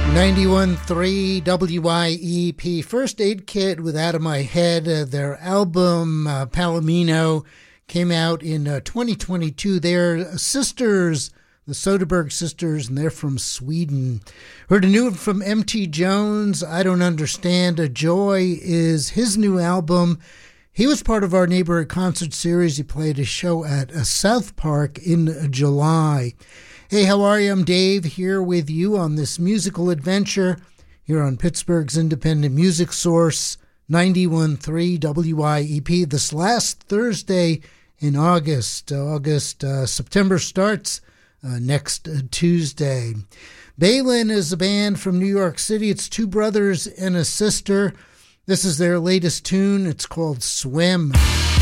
91.3 WIEP. First Aid Kit with Out of My Head. Their album, Palomino, came out in 2022. They're sisters, the Soderbergh sisters, and they're from Sweden. Heard a new one from M.T. Jones, I Don't Understand. Joy is his new album. He was part of our neighborhood concert series. He played a show at South Park in July. Hey, how are you? I'm Dave here with you on this musical adventure here on Pittsburgh's independent music source, 91.3 WIEP. This last Thursday in August. September starts next Tuesday. Balin is a band from New York City. It's two brothers and a sister. This is their latest tune. It's called Swim.